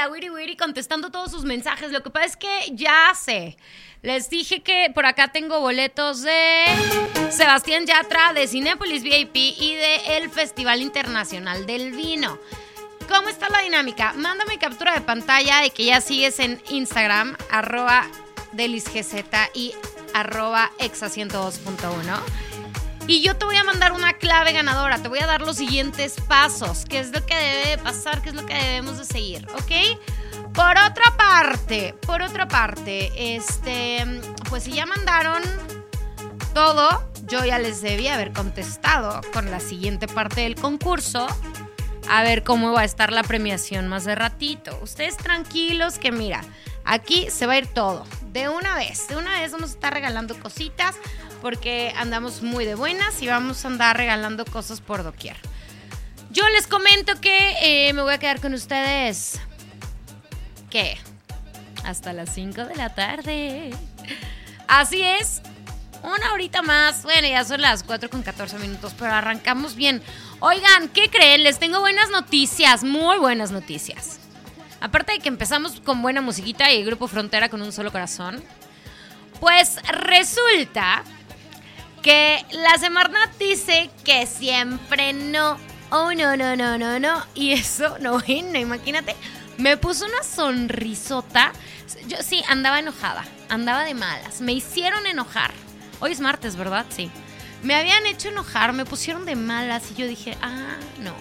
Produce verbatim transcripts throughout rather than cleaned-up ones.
la Wiri Wiri contestando todos sus mensajes. Lo que pasa es que ya sé. Les dije que por acá tengo boletos de Sebastián Yatra, de Cinépolis V I P y de el Festival Internacional del Vino. ¿Cómo está la dinámica? Mándame captura de pantalla de que ya sigues en Instagram, arroba delisgz y arroba exa ciento dos punto uno. Y yo te voy a mandar una clave ganadora. Te voy a dar los siguientes pasos. ¿Qué es lo que debe de pasar? ¿Qué es lo que debemos de seguir? ¿Ok? Por otra parte, por otra parte, este, pues si ya mandaron todo, yo ya les debía haber contestado con la siguiente parte del concurso. A ver cómo va a estar la premiación más de ratito. Ustedes tranquilos que mira, aquí se va a ir todo. De una vez, de una vez vamos a estar regalando cositas porque andamos muy de buenas y vamos a andar regalando cosas por doquier. Yo les comento que eh, me voy a quedar con ustedes. ¿Qué? Hasta las cinco de la tarde. Así es. Una horita más. Bueno, ya son las cuatro con catorce minutos, pero arrancamos bien. Oigan, ¿qué creen? Les tengo buenas noticias, muy buenas noticias. Aparte de que empezamos con buena musiquita y el Grupo Frontera con un solo corazón, pues resulta que la Semarnat dice que siempre no. Oh, no, no, no, no, no. Y eso, no, bueno, imagínate. Me puso una sonrisota. Yo sí, andaba enojada, andaba de malas. Me hicieron enojar. Hoy es martes, ¿verdad? Sí. Me habían hecho enojar, me pusieron de malas y yo dije, ah, no.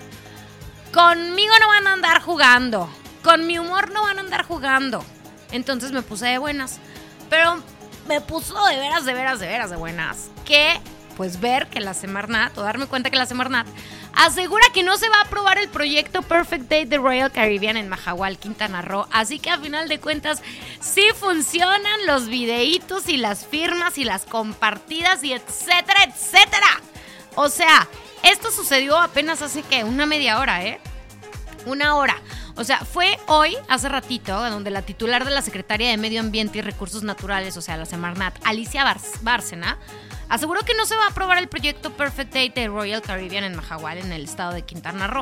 Conmigo no van a andar jugando. Con mi humor no van a andar jugando. Entonces me puse de buenas. Pero me puso de veras, de veras, de veras de buenas. Que, pues ver que la Semarnat, o darme cuenta que la Semarnat asegura que no se va a aprobar el proyecto Perfect Day de Royal Caribbean en Mahahual, Quintana Roo. Así que a final de cuentas sí funcionan los videitos y las firmas y las compartidas y etcétera, etcétera. O sea, esto sucedió apenas hace, ¿qué? Una media hora, ¿eh? Una hora. O sea, fue hoy, hace ratito, donde la titular de la Secretaría de Medio Ambiente y Recursos Naturales, o sea, la Semarnat, Alicia Bar- Bárcena, aseguró que no se va a aprobar el proyecto Perfect Day de Royal Caribbean en Mahahual, en el estado de Quintana Roo.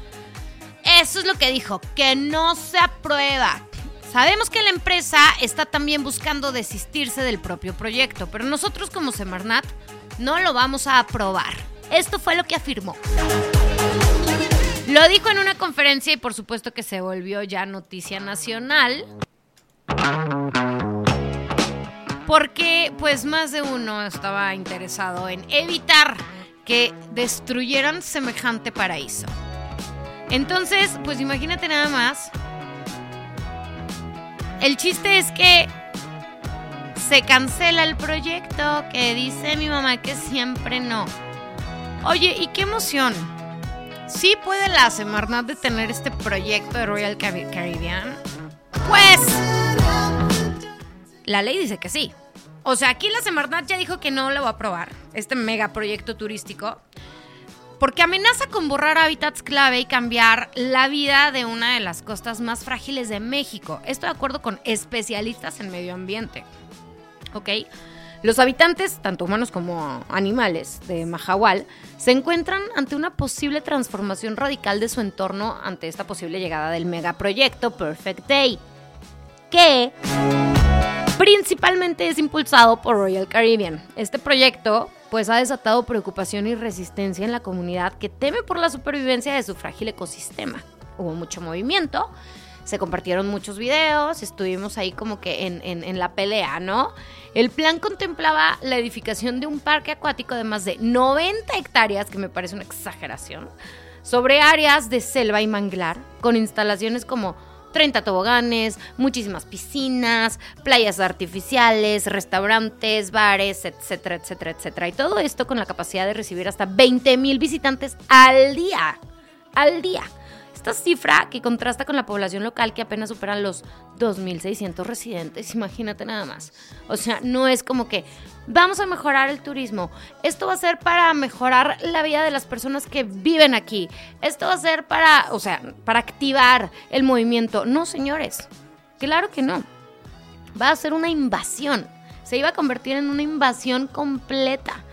Eso es lo que dijo, que no se aprueba. Sabemos que la empresa está también buscando desistirse del propio proyecto, pero nosotros como Semarnat no lo vamos a aprobar. Esto fue lo que afirmó. Lo dijo en una conferencia y por supuesto que se volvió ya noticia nacional. Porque pues más de uno estaba interesado en evitar que destruyeran semejante paraíso. Entonces, pues imagínate nada más. El chiste es que se cancela el proyecto, que dice mi mamá que siempre no. Oye, y qué emoción. ¿Sí puede la Semarnat detener este proyecto de Royal Caribbean? Pues la ley dice que sí. O sea, aquí la Semarnat ya dijo que no lo va a aprobar, este megaproyecto turístico, porque amenaza con borrar hábitats clave y cambiar la vida de una de las costas más frágiles de México. Esto de acuerdo con especialistas en medio ambiente. ¿Ok? Los habitantes, tanto humanos como animales, de Mahahual, se encuentran ante una posible transformación radical de su entorno ante esta posible llegada del megaproyecto Perfect Day, que principalmente es impulsado por Royal Caribbean. Este proyecto pues ha desatado preocupación y resistencia en la comunidad que teme por la supervivencia de su frágil ecosistema. Hubo mucho movimiento, se compartieron muchos videos, estuvimos ahí como que en, en, en la pelea, ¿no? El plan contemplaba la edificación de un parque acuático de más de noventa hectáreas, que me parece una exageración, sobre áreas de selva y manglar, con instalaciones como treinta toboganes, muchísimas piscinas, playas artificiales, restaurantes, bares, etcétera, etcétera, etcétera. Y todo esto con la capacidad de recibir hasta veinte mil visitantes al día, al día. Esta cifra que contrasta con la población local que apenas superan los dos mil seiscientos residentes, imagínate nada más. O sea, no es como que vamos a mejorar el turismo, esto va a ser para mejorar la vida de las personas que viven aquí, esto va a ser para, o sea, para activar el movimiento. No, señores, claro que no. Va a ser una invasión, se iba a convertir en una invasión completa.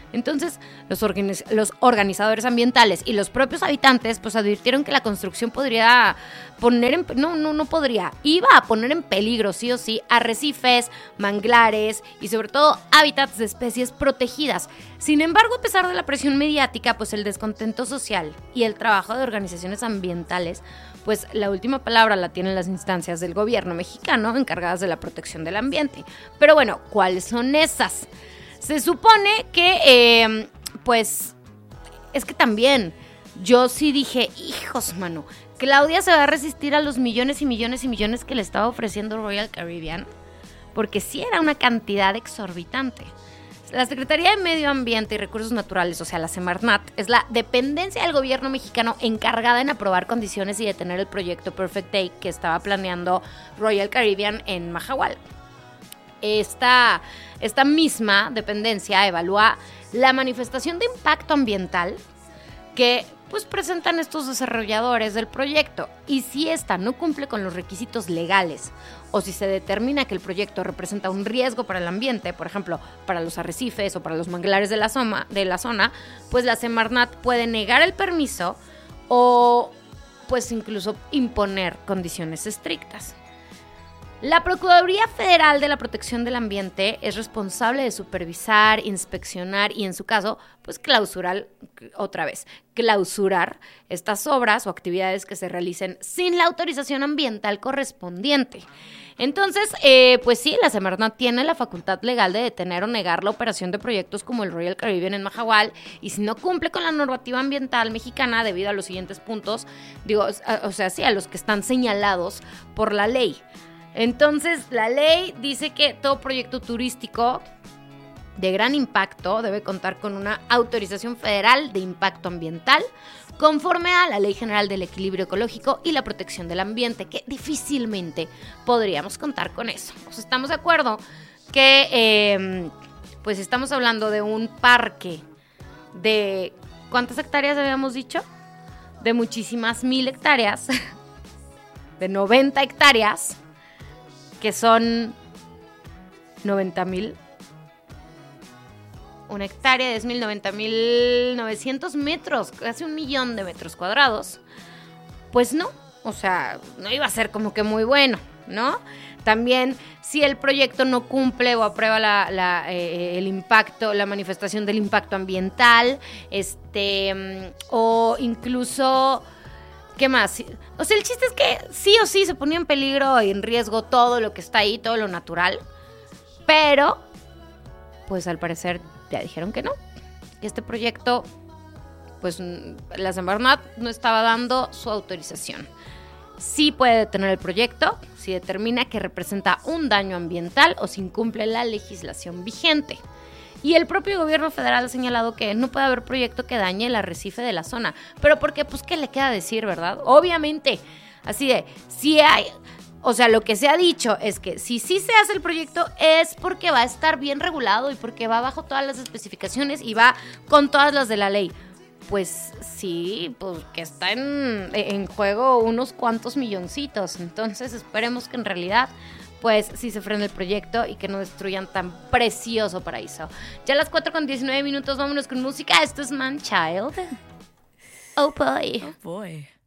Entonces, los, organiz- los organizadores ambientales y los propios habitantes pues advirtieron que la construcción podría poner en... No, no, no podría. Iba a poner en peligro, sí o sí, arrecifes, manglares y sobre todo hábitats de especies protegidas. Sin embargo, a pesar de la presión mediática, pues el descontento social y el trabajo de organizaciones ambientales, pues la última palabra la tienen las instancias del gobierno mexicano encargadas de la protección del ambiente. Pero bueno, ¿cuáles son esas? Se supone que, eh, pues, es que también yo sí dije, hijos, mano, Claudia se va a resistir a los millones y millones y millones que le estaba ofreciendo Royal Caribbean, porque sí era una cantidad exorbitante. La Secretaría de Medio Ambiente y Recursos Naturales, o sea, la Semarnat, es la dependencia del gobierno mexicano encargada en aprobar condiciones y detener el proyecto Perfect Day que estaba planeando Royal Caribbean en Mahahual. Esta, esta misma dependencia evalúa la manifestación de impacto ambiental que pues presentan estos desarrolladores del proyecto, y si ésta no cumple con los requisitos legales o si se determina que el proyecto representa un riesgo para el ambiente, por ejemplo, para los arrecifes o para los manglares de la zona, de la zona, pues la Semarnat puede negar el permiso o pues incluso imponer condiciones estrictas. La Procuraduría Federal de la Protección del Ambiente es responsable de supervisar, inspeccionar y, en su caso, pues clausurar, otra vez, clausurar estas obras o actividades que se realicen sin la autorización ambiental correspondiente. Entonces, eh, pues sí, la Semarnat tiene la facultad legal de detener o negar la operación de proyectos como el Royal Caribbean en Mahahual, y si no cumple con la normativa ambiental mexicana debido a los siguientes puntos, digo, o sea, sí, a los que están señalados por la ley. Entonces, la ley dice que todo proyecto turístico de gran impacto debe contar con una autorización federal de impacto ambiental conforme a la Ley General del Equilibrio Ecológico y la Protección del Ambiente, que difícilmente podríamos contar con eso. O sea, estamos de acuerdo que eh, pues estamos hablando de un parque de... ¿Cuántas hectáreas habíamos dicho? De muchísimas mil hectáreas, de noventa hectáreas, que son noventa mil. Una hectárea de diez mil, noventa mil novecientos metros, casi un millón de metros cuadrados. Pues no, o sea, no iba a ser como que muy bueno, ¿no? También, si el proyecto no cumple o aprueba la, la, eh, el impacto, la manifestación del impacto ambiental, este, o incluso... ¿Qué más? O sea, el chiste es que sí o sí se ponía en peligro y en riesgo todo lo que está ahí, todo lo natural. Pero, pues al parecer ya dijeron que no. Que este proyecto, pues la Semarnat no estaba dando su autorización. Sí puede detener el proyecto si determina que representa un daño ambiental o si incumple la legislación vigente. Y el propio gobierno federal ha señalado que no puede haber proyecto que dañe el arrecife de la zona. Pero porque, pues, ¿qué le queda decir, verdad? Obviamente, así de, si hay, o sea, lo que se ha dicho es que si sí se hace el proyecto es porque va a estar bien regulado y porque va bajo todas las especificaciones y va con todas las de la ley. Pues sí, pues que está en, en juego unos cuantos milloncitos. Entonces esperemos que en realidad... pues sí se frene el proyecto y que no destruyan tan precioso paraíso. Ya a las cuatro con diecinueve minutos, vámonos con música. Esto es Man Child. Oh boy. Oh boy.